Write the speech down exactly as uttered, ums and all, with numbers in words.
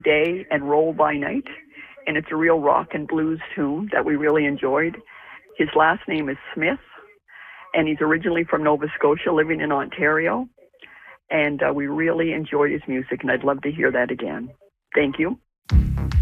Day and Roll by Night, and it's a real rock and blues tune that we really enjoyed. His last name is Smith, and he's originally from Nova Scotia, living in Ontario, and uh, we really enjoyed his music, and I'd love to hear that again. Thank you.